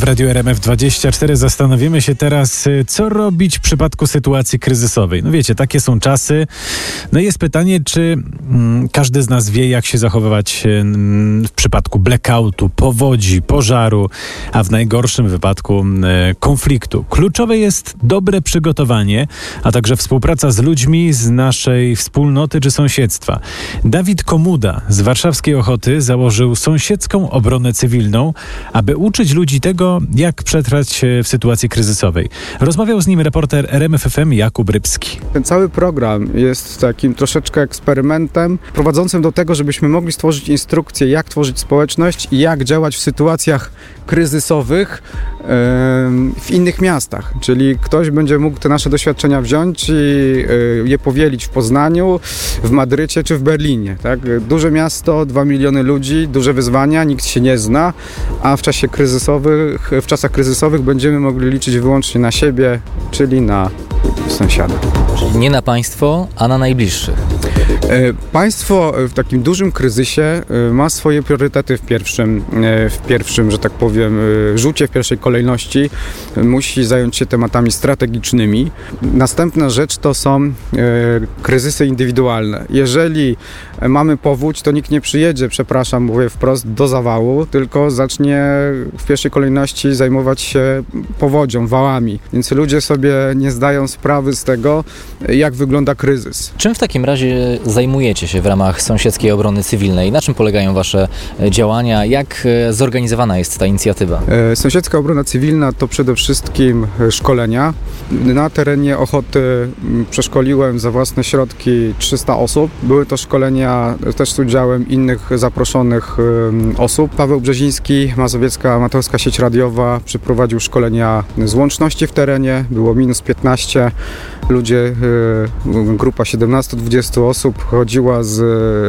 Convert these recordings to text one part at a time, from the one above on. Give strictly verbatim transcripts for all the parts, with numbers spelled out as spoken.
w Radiu R M F dwadzieścia cztery zastanowimy się teraz, co robić w przypadku sytuacji kryzysowej. No wiecie, takie są czasy. No i jest pytanie, czy mm, każdy z nas wie, jak się zachowywać mm, w przypadku blackoutu, powodzi, pożaru, a w najgorszym wypadku mm, konfliktu. Kluczowe jest dobre przygotowanie, a także współpraca z ludźmi z naszej wspólnoty czy sąsiedztwa. Dawid Komuda z warszawskiej Ochoty założył sąsiedzką obronę cywilną, aby uczyć ludzi tego, jak przetrwać w sytuacji kryzysowej. Rozmawiał z nim reporter R M F F M Jakub Rybski. Ten cały program jest takim troszeczkę eksperymentem prowadzącym do tego, żebyśmy mogli stworzyć instrukcję, jak tworzyć społeczność i jak działać w sytuacjach kryzysowych yy, w innych miastach. Czyli ktoś będzie mógł te nasze doświadczenia wziąć i yy, je powielić w Poznaniu, w Madrycie czy w Berlinie. Tak? Duże miasto, dwa miliony ludzi, duże wyzwania, nikt się nie zna, a w czasie kryzysowych, w czasach kryzysowych będziemy mogli liczyć wyłącznie na siebie, czyli na sąsiada. Czyli nie na państwo, a na najbliższych. Państwo w takim dużym kryzysie ma swoje priorytety w pierwszym, w pierwszym, że tak powiem, rzucie, w pierwszej kolejności. Musi zająć się tematami strategicznymi. Następna rzecz to są kryzysy indywidualne. Jeżeli mamy powódź, to nikt nie przyjedzie, przepraszam, mówię wprost, do zawału, tylko zacznie w pierwszej kolejności zajmować się powodzią, wałami. Więc ludzie sobie nie zdają sprawy z tego, jak wygląda kryzys. Czym w takim razie zajmujecie się w ramach Sąsiedzkiej Obrony Cywilnej? Na czym polegają wasze działania? Jak zorganizowana jest ta inicjatywa? Sąsiedzka Obrona Cywilna to przede wszystkim szkolenia. Na terenie Ochoty przeszkoliłem za własne środki trzysta osób. Były to szkolenia też z udziałem innych zaproszonych osób. Paweł Brzeziński, Mazowiecka Amatorska Sieć Radiowa przeprowadził szkolenia z łączności w terenie. Było minus piętnaście. Ludzie, grupa siedemnaście do dwudziestu osób chodziła z,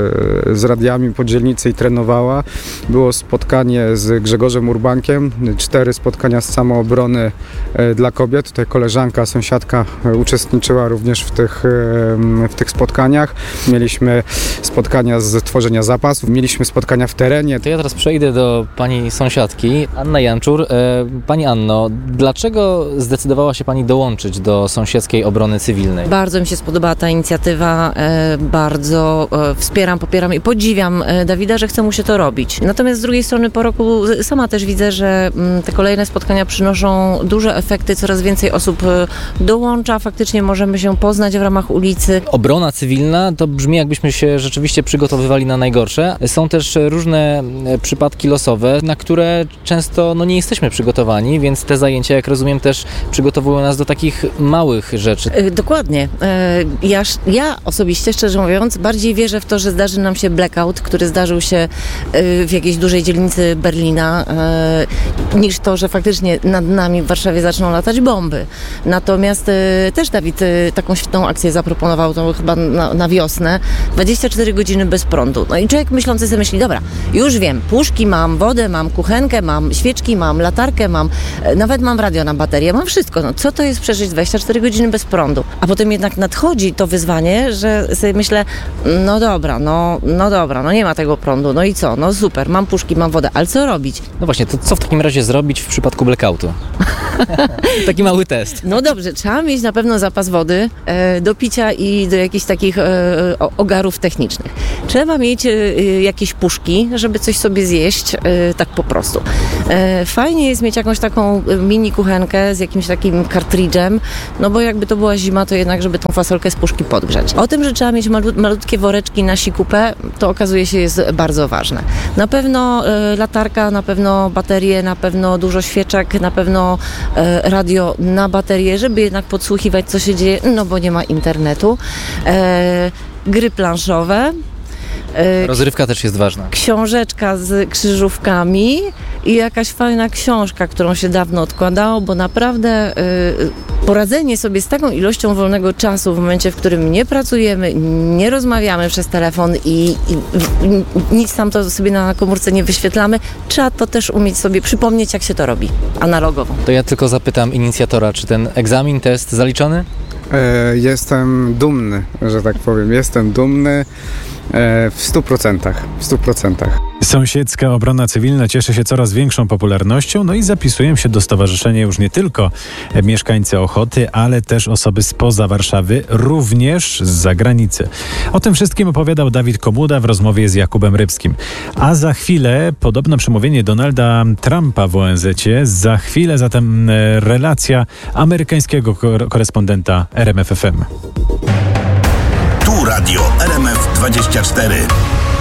z radiami po dzielnicy i trenowała. Było spotkanie z Grzegorzem Urbankiem, cztery spotkania z samoobrony dla kobiet. Tutaj koleżanka, sąsiadka uczestniczyła również w tych, w tych spotkaniach. Mieliśmy spotkania z tworzenia zapasów, mieliśmy spotkania w terenie. To ja teraz przejdę do pani sąsiadki, Anna Janczur. Pani Anno, dlaczego zdecydowała się pani dołączyć do Sąsiedzkiej Obrony Cywilnej? Bardzo mi się spodobała ta inicjatywa, bardzo wspieram, popieram i podziwiam Dawida, że chce mu się to robić. Natomiast z drugiej strony po roku sama też widzę, że te kolejne spotkania przynoszą duże efekty, coraz więcej osób dołącza, faktycznie możemy się poznać w ramach ulicy. Obrona cywilna to brzmi, jakbyśmy się rzeczywiście przygotowywali na najgorsze. Są też różne przypadki losowe, na które często no, nie jesteśmy przygotowani, więc te zajęcia, jak rozumiem, też przygotowują nas do takich małych rzeczy. Dokładnie. Ja, ja osobiście, szczerze mówiąc, bardziej wierzę w to, że zdarzy nam się blackout, który zdarzył się w jakiejś dużej dzielnicy Berlina, niż to, że faktycznie nad nami w Warszawie zaczną latać bomby. Natomiast też Dawid taką świetną akcję zaproponował, to chyba na, na wiosnę, dwadzieścia cztery godziny bez prądu. No i człowiek myślący sobie myśli, dobra, już wiem, puszki mam, wodę mam, kuchenkę mam, świeczki mam, latarkę mam, nawet mam radio na baterię, mam wszystko. No co to jest przeżyć dwadzieścia cztery godziny bez prądu? A potem jednak nadchodzi to wyzwanie, że sobie myślę, no dobra, no, no dobra, no nie ma tego prądu, no i co? No super, mam puszki, mam wodę, ale co robić? No właśnie, to co w takim razie zrobić w przypadku blackoutu? Taki mały test. No dobrze, trzeba mieć na pewno zapas wody e, do picia i do jakichś takich e, ogarów technicznych. Trzeba mieć e, jakieś puszki, żeby coś sobie zjeść, e, tak po prostu. E, fajnie jest mieć jakąś taką mini kuchenkę z jakimś takim kartridżem, no bo jakby to była zima, to jednak, żeby tą fasolkę z puszki podgrzać. O tym, że trzeba mieć malut, malutkie woreczki na sikupę, to okazuje się jest bardzo ważne. Na pewno e, latarka, na pewno baterie, na pewno dużo świeczek, na pewno e, radio na baterię, żeby jednak podsłuchiwać, co się dzieje, no bo nie ma internetu. E, gry planszowe. Rozrywka też jest ważna. Książeczka z krzyżówkami i jakaś fajna książka, którą się dawno odkładało, bo naprawdę y, poradzenie sobie z taką ilością wolnego czasu w momencie, w którym nie pracujemy, nie rozmawiamy przez telefon i, i, i nic tam to sobie na komórce nie wyświetlamy, trzeba to też umieć sobie przypomnieć, jak się to robi analogowo. To ja tylko zapytam inicjatora, czy ten egzamin, test zaliczony? E, jestem dumny, że tak powiem. Jestem dumny. E, w stu procentach, w stu procentach. Sąsiedzka obrona cywilna cieszy się coraz większą popularnością, no i zapisują się do stowarzyszenia już nie tylko mieszkańcy Ochoty, ale też osoby spoza Warszawy, również z zagranicy. O tym wszystkim opowiadał Dawid Komuda w rozmowie z Jakubem Rybskim. A za chwilę podobno przemówienie Donalda Trumpa w O N Z-cie, za chwilę zatem relacja amerykańskiego korespondenta R M F F M. Tu Radio R M F dwadzieścia cztery.